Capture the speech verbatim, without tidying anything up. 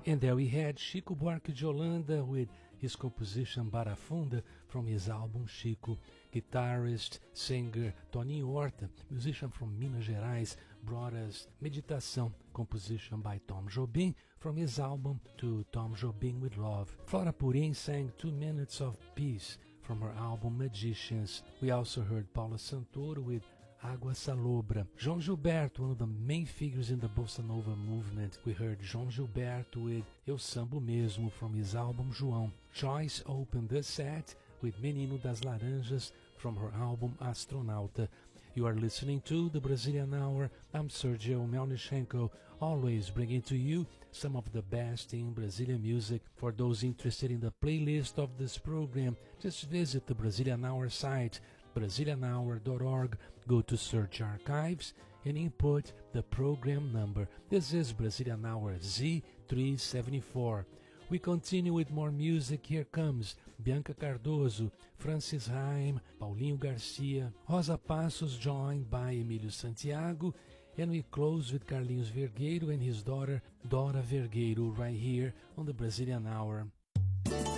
And there we had Chico Buarque de Holanda with his composition Barafunda from his album Chico. Guitarist, singer Toninho Horta, musician from Minas Gerais, brought us Meditação, composition by Tom Jobim from his album To Tom Jobim with Love. Flora Purim sang Two Minutes of Peace from her album Magicians. We also heard Paula Santoro with Água Salobra. João Gilberto, one of the main figures in the Bossa Nova movement. We heard João Gilberto with Eu Sambo Mesmo from his album João. Joyce opened the set with Menino das Laranjas from her album Astronauta. You are listening to the Brazilian Hour. I'm Sergio Melnichenko, always bringing to you some of the best in Brazilian music. For those interested in the playlist of this program, just visit the Brazilian Hour site, Brazilian Hour dot org. Go to Search Archives and input the program number. This is Brazilian Hour Z three seventy-four. We continue with more music. Here comes Bianca Cardoso, Francis Haim, Paulinho Garcia, Rosa Passos, joined by Emílio Santiago, and we close with Carlinhos Vergueiro and his daughter Dora Vergueiro right here on the Brazilian Hour.